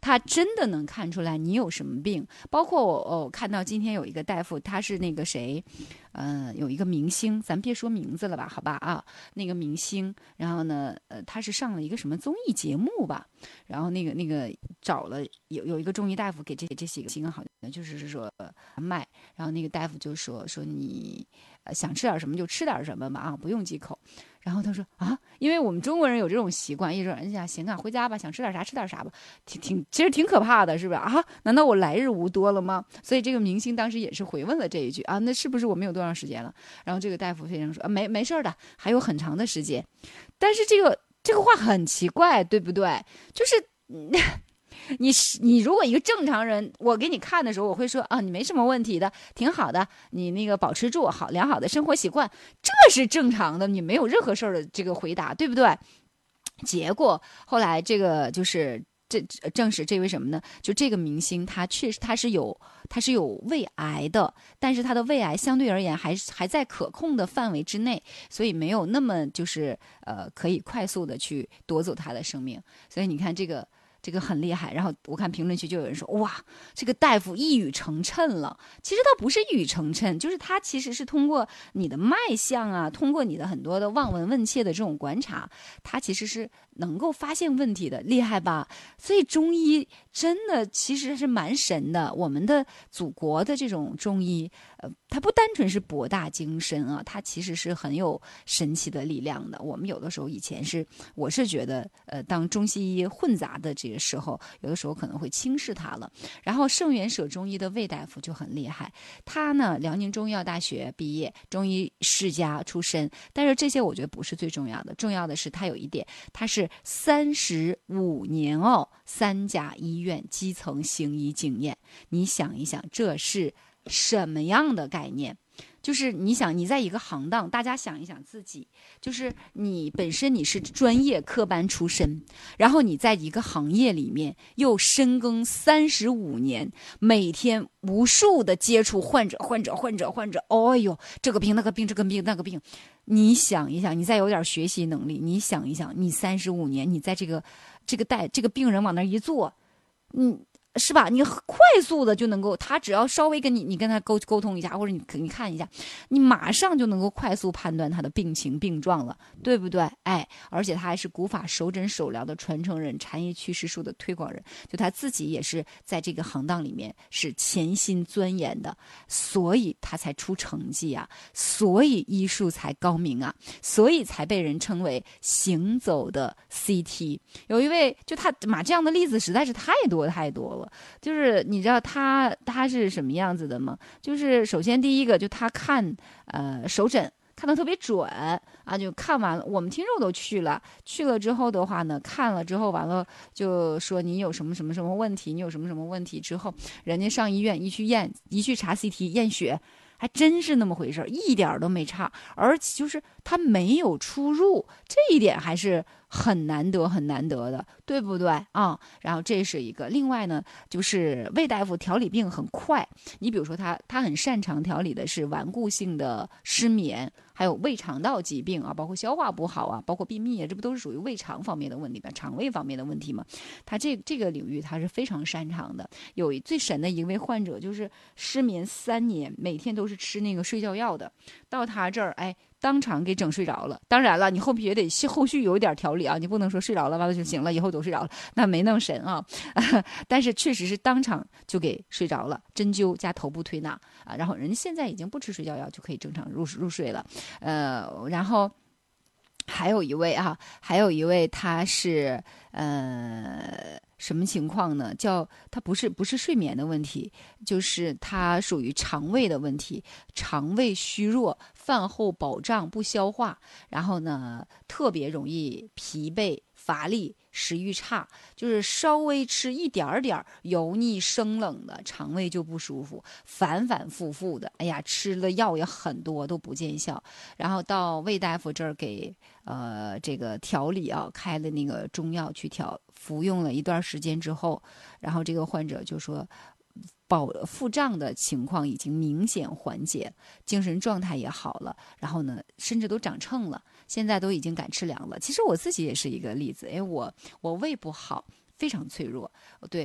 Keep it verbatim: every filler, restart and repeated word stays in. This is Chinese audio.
他真的能看出来你有什么病。包括我、哦、我看到今天有一个大夫，他是那个谁，呃，有一个明星，咱别说名字了吧，好吧啊，那个明星，然后呢，呃，他是上了一个什么综艺节目吧，然后那个那个找了有有一个中医大夫给这这几个星好像就是说脉，然后那个大夫就说说你、呃、想吃点什么就吃点什么吧啊，不用忌口。然后他说啊，因为我们中国人有这种习惯，一说人家行啊，回家吧，想吃点啥吃点啥吧，挺挺其实挺可怕的，是不是啊？难道我来日无多了吗？所以这个明星当时也是回问了这一句啊，那是不是我没有多长时间了？然后这个大夫非常说啊，没没事的，还有很长的时间。但是这个这个话很奇怪，对不对？就是。嗯你你如果一个正常人，我给你看的时候，我会说啊，你没什么问题的，挺好的，你那个保持住好良好的生活习惯，这是正常的，你没有任何事儿的这个回答，对不对？结果后来这个就是这证实这为什么呢？就这个明星他确实他是有他是有胃癌的，但是他的胃癌相对而言还还在可控的范围之内，所以没有那么就是呃可以快速的去夺走他的生命。所以你看这个。这个很厉害，然后我看评论区就有人说，哇，这个大夫一语成谶了。其实他不是一语成谶，就是他其实是通过你的脉象啊，通过你的很多的望闻问切的这种观察，他其实是能够发现问题的，厉害吧？所以中医真的其实是蛮神的。我们的祖国的这种中医，呃，它不单纯是博大精深啊，它其实是很有神奇的力量的。我们有的时候以前是，我是觉得，呃，当中西医混杂的这个时候，有的时候可能会轻视它了。然后圣元舍中医的魏大夫就很厉害，他呢辽宁中医药大学毕业，中医世家出身。但是这些我觉得不是最重要的，重要的是他有一点，他是三十五年哦，三甲医院基层行医经验。你想一想，这是什么样的概念？就是你想你在一个行当，大家想一想自己，就是你本身你是专业科班出身，然后你在一个行业里面又深耕三十五年，每天无数的接触患者患者患者患者，哦呦，这个病那个病这个病那个病，你想一想，你再有点学习能力，你想一想，你三十五年你在这个这个带这个病人往那一坐，嗯。是吧？你快速的就能够，他只要稍微跟你，你跟他沟沟通一下，或者你你看一下，你马上就能够快速判断他的病情病状了，对不对？哎，而且他还是古法手诊手疗的传承人，禅医祛湿术的推广人，就他自己也是在这个行当里面是潜心钻研的，所以他才出成绩啊，所以医术才高明啊，所以才被人称为行走的 C T。有一位就他马这样的例子实在是太多太多了。就是你知道他他是什么样子的吗？就是首先第一个，就他看呃手诊看得特别准啊，就看完了，我们听众都去了，去了之后的话呢，看了之后完了就说你有什么什么什么问题，你有什么什么问题之后，人家上医院一去验一去查 C T 验血。还真是那么回事，一点都没差，而且就是他没有出入，这一点还是很难得很难得的，对不对啊？然后这是一个，另外呢，就是魏大夫调理病很快。你比如说他他很擅长调理的是顽固性的失眠，还有胃肠道疾病啊，包括消化不好啊，包括便秘啊，这不都是属于胃肠方面的问题吗？肠胃方面的问题吗？他这这个领域他是非常擅长的。有最神的一位患者就是失眠三年，每天都是吃那个睡觉药的，到他这儿哎。当场给整睡着了。当然了，你后续也得后续有一点调理啊，你不能说睡着了完了就行了，以后都睡着了，那没弄神啊。但是确实是当场就给睡着了，针灸加头部推拿啊，然后人家现在已经不吃睡觉药就可以正常入入睡了。呃，然后还有一位啊，还有一位他是呃。什么情况呢？叫他不是不是睡眠的问题，就是他属于肠胃的问题，肠胃虚弱，饭后饱胀不消化，然后呢特别容易疲惫乏力，食欲差，就是稍微吃一点点油腻生冷的，肠胃就不舒服，反反复复的，哎呀，吃了药也很多都不见效，然后到魏大夫这儿给呃这个调理啊，开了那个中药去调，服用了一段时间之后，然后这个患者就说饱腹胀的情况已经明显缓解，精神状态也好了，然后呢甚至都长秤了，现在都已经敢吃粮了。其实我自己也是一个例子，哎，我我胃不好，非常脆弱，对